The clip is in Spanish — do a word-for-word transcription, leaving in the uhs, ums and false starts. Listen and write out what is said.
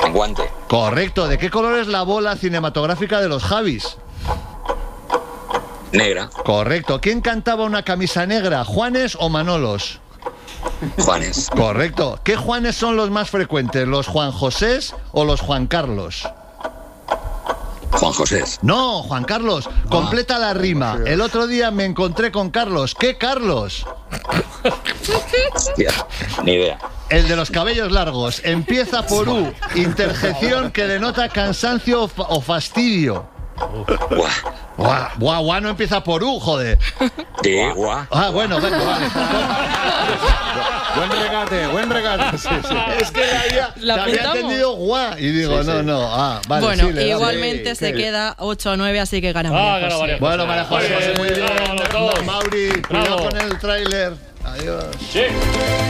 Menguante. Correcto. ¿De qué color es la bola cinematográfica de los Javis? Negra. Correcto. ¿Quién cantaba una camisa negra, Juanes o Manolos? Juanes. Correcto. ¿Qué Juanes son los más frecuentes, los Juan Josés o los Juan Carlos? Juan José. No, Juan Carlos. Completa la rima. El otro día me encontré con Carlos. ¿Qué Carlos? Hostia, ni idea. El de los cabellos largos. Empieza por U. Interjección que denota cansancio o, fa- o fastidio. Buah. Guau, guau, guau, no empieza por U, joder. De guau. Ah, bueno, venga, vale. Buen regate, buen regate. Sí, sí. Es que la había, ¿La la había apuntamos? entendido guau. Y digo, Sí, no, sí. no. Ah, vale. bueno, sí, le das. igualmente Sí, se sí. queda ocho a nueve, así que gana Ah, María gana José. María Bueno, María José, muy bien. Bravo, todos. Mauri, cuidado Bravo. con el tráiler. Adiós. Sí.